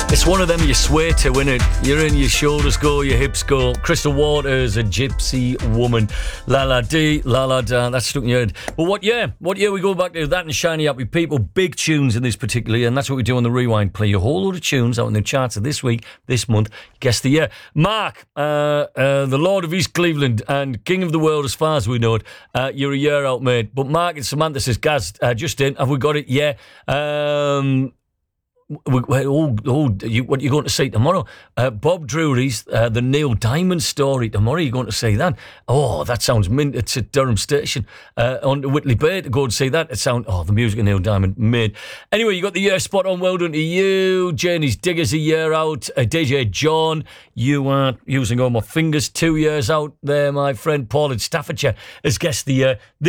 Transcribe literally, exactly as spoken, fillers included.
It's one of them you sway to, innit? You're in, your shoulders go, your hips go. Crystal Waters, A Gypsy Woman. La la dee, la la da. That's stuck in your head. But what year? What year we go back to? That and Shiny Happy People. Big tunes in this particular year, and that's what we do on the Rewind. Play a whole load of tunes out in the charts of this week, this month. Guess the year. Mark, uh, uh, the Lord of East Cleveland and King of the World as far as we know it. Uh, you're a year out, mate. But Mark and Samantha says, Gaz, uh, just in. Have we got it? Yeah. Um... We, we, oh, oh you, what are you going to see tomorrow? Uh, Bob Drury's uh, The Neil Diamond Story tomorrow. You're going to see that? Oh, that sounds mint. It's at Durham Station uh, on Whitley Bay to go and see that. It sounds, oh, the music of Neil Diamond, made. Anyway, you got the year spot on. Well done to you. Janie's Diggers a year out. Uh, D J John, you aren't using all my fingers. Two years out there, my friend. Paul in Staffordshire has guessed the year.